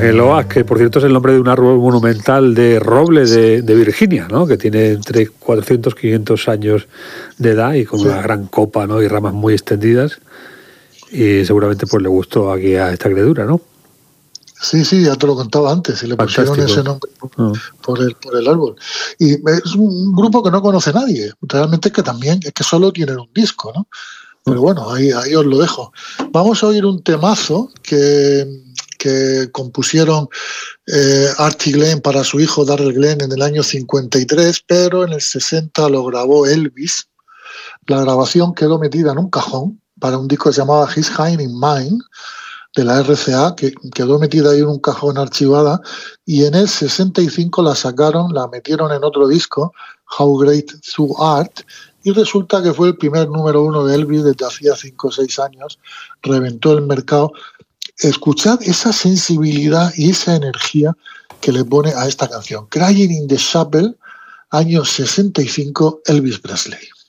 Ángel Oaz, que por cierto es el nombre de un árbol monumental de roble de Virginia, ¿no? Que tiene entre 400 y 500 años de edad y con una gran copa, ¿no? Y ramas muy extendidas. Y seguramente pues le gustó aquí a esta criatura, ¿no? Sí, ya te lo contaba antes, y le pusieron ese nombre por el árbol. Y es un grupo que no conoce nadie, realmente es que solo tienen un disco, ¿no? Pero bueno, ahí os lo dejo. Vamos a oír un temazo que compusieron Artie Glenn para su hijo Darrell Glenn en el año 53, pero en el 60 lo grabó Elvis. La grabación quedó metida en un cajón para un disco que se llamaba His Hand in Mine, de la RCA, que quedó metida ahí en un cajón archivada, y en el 65 la metieron en otro disco, How Great Thou Art, y resulta que fue el primer número 1 de Elvis desde hacía 5 o 6 años, reventó el mercado. Escuchad esa sensibilidad y esa energía que le pone a esta canción. Crying in the Chapel, año 65, Elvis Presley.